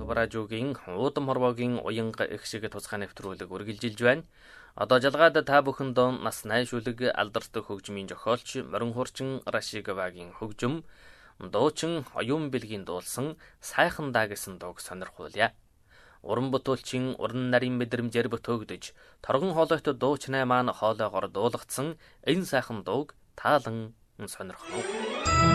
Баражуугийн уудам хорвоогийн уянга их шиг тусгай нэвтрүүлэг үргэлжилж байна. Одоо жалгаад та бүхэнд нас найшуулаг алдарт хөгжмийн зохиолч Морин хурчин Рашиговагийн хөгжим дуучин оюун бэлгийн дуулсан сайхан даа гэсэн дууг сонирхуулъя. Уран бүтээлчин уран нарийн мэдрэмжээр бүтөөгдөж торгон хоолойт дуучнаа маань хоолойгоор дуулгацсан энэ сайхан дууг таалан сонирхно.